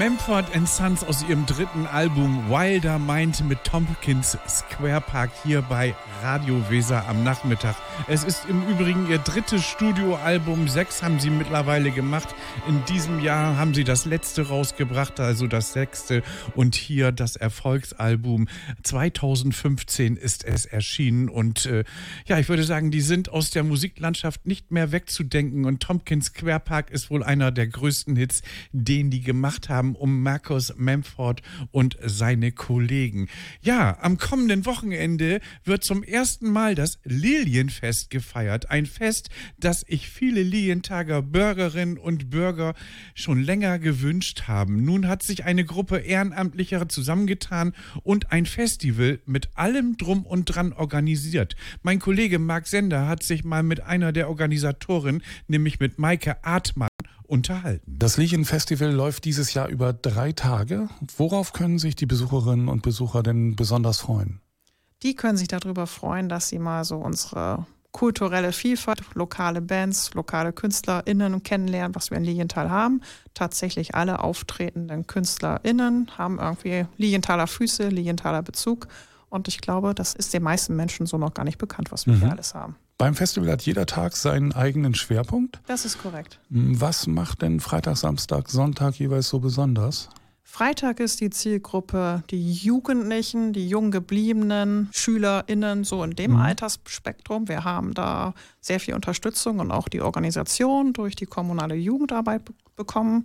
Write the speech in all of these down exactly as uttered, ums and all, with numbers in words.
Mumford and Sons aus ihrem dritten Album Wilder Mind mit Tompkins Square Park hier bei Radio Weser am Nachmittag. Es ist im Übrigen ihr drittes Studioalbum, sechs haben sie mittlerweile gemacht. In diesem Jahr haben sie das letzte rausgebracht, also das sechste, und hier das Erfolgsalbum. zweitausendfünfzehn ist es erschienen und äh, ja, ich würde sagen, die sind aus der Musiklandschaft nicht mehr wegzudenken und Tompkins Square Park ist wohl einer der größten Hits, den die gemacht haben, um Marcus Mumford und seine Kollegen. Ja, am kommenden Wochenende wird zum ersten Mal das Lilienfest gefeiert. Ein Fest, das sich viele Lilienthaler Bürgerinnen und Bürger schon länger gewünscht haben. Nun hat sich eine Gruppe Ehrenamtlicher zusammengetan und ein Festival mit allem Drum und Dran organisiert. Mein Kollege Marc Sender hat sich mal mit einer der Organisatoren, nämlich mit Maike Artmann, unterhalten. Das Lilienfestival läuft dieses Jahr über drei Tage. Worauf können sich die Besucherinnen und Besucher denn besonders freuen? Die können sich darüber freuen, dass sie mal so unsere kulturelle Vielfalt, lokale Bands, lokale KünstlerInnen kennenlernen, was wir in Lilienthal haben. Tatsächlich alle auftretenden KünstlerInnen haben irgendwie Lilienthaler Füße, Lilienthaler Bezug. Und ich glaube, das ist den meisten Menschen so noch gar nicht bekannt, was wir mhm. hier alles haben. Beim Festival hat jeder Tag seinen eigenen Schwerpunkt. Das ist korrekt. Was macht denn Freitag, Samstag, Sonntag jeweils so besonders? Freitag ist die Zielgruppe die Jugendlichen, die jung gebliebenen SchülerInnen, so in dem mhm. Altersspektrum. Wir haben da sehr viel Unterstützung und auch die Organisation durch die kommunale Jugendarbeit be- bekommen.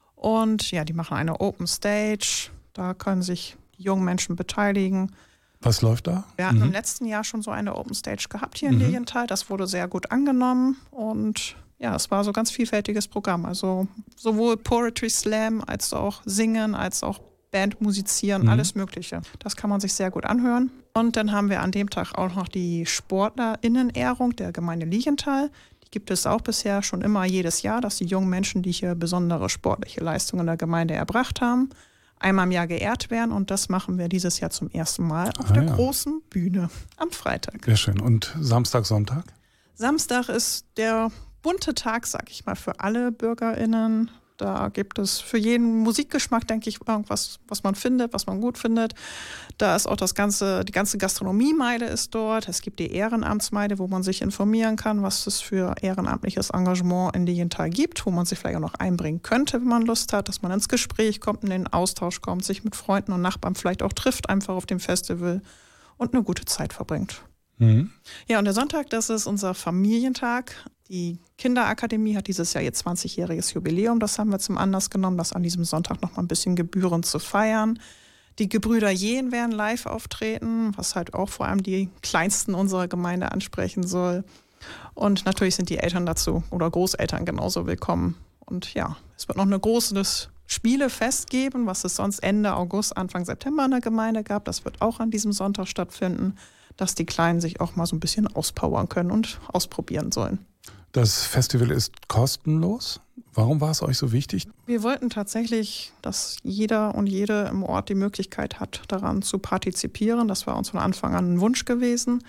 Und ja, die machen eine Open Stage, da können sich die jungen Menschen beteiligen. Was läuft da? Wir hatten mhm. im letzten Jahr schon so eine Open Stage gehabt hier in mhm. Lilienthal. Das wurde sehr gut angenommen und ja, es war so ein ganz vielfältiges Programm. Also sowohl Poetry Slam als auch Singen, als auch Band musizieren, mhm. alles Mögliche. Das kann man sich sehr gut anhören. Und dann haben wir an dem Tag auch noch die SportlerInnen-Ehrung der Gemeinde Lilienthal. Die gibt es auch bisher schon immer jedes Jahr, dass die jungen Menschen, die hier besondere sportliche Leistungen in der Gemeinde erbracht haben, einmal im Jahr geehrt werden und das machen wir dieses Jahr zum ersten Mal auf ah, der ja. großen Bühne am Freitag. Sehr schön. Und Samstag, Sonntag? Samstag ist der bunte Tag, sag ich mal, für alle BürgerInnen. Da gibt es für jeden Musikgeschmack, denke ich, irgendwas, was man findet, was man gut findet. Da ist auch das ganze, die ganze Gastronomiemeile ist dort. Es gibt die Ehrenamtsmeile, wo man sich informieren kann, was es für ehrenamtliches Engagement in Lilienthal gibt, wo man sich vielleicht auch noch einbringen könnte, wenn man Lust hat, dass man ins Gespräch kommt, in den Austausch kommt, sich mit Freunden und Nachbarn vielleicht auch trifft, einfach auf dem Festival und eine gute Zeit verbringt. Mhm. Ja, und der Sonntag, das ist unser Familientag. Die Kinderakademie hat dieses Jahr ihr zwanzigjähriges Jubiläum. Das haben wir zum Anlass genommen, das an diesem Sonntag noch mal ein bisschen gebührend zu feiern. Die Gebrüder Jehn werden live auftreten, was halt auch vor allem die Kleinsten unserer Gemeinde ansprechen soll. Und natürlich sind die Eltern dazu oder Großeltern genauso willkommen. Und ja, es wird noch ein großes Spielefest geben, was es sonst Ende August, Anfang September in der Gemeinde gab. Das wird auch an diesem Sonntag stattfinden, dass die Kleinen sich auch mal so ein bisschen auspowern können und ausprobieren sollen. Das Festival ist kostenlos. Warum war es euch so wichtig? Wir wollten tatsächlich, dass jeder und jede im Ort die Möglichkeit hat, daran zu partizipieren. Das war uns von Anfang an ein Wunsch gewesen.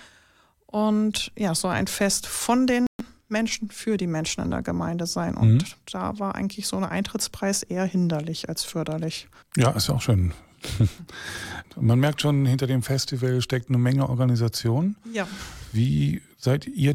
Und ja, es soll ein Fest von den Menschen für die Menschen in der Gemeinde sein. Und mhm. da war eigentlich so ein Eintrittspreis eher hinderlich als förderlich. Ja, ist ja auch schön. Man merkt schon, hinter dem Festival steckt eine Menge Organisation. Ja. Wie seid ihr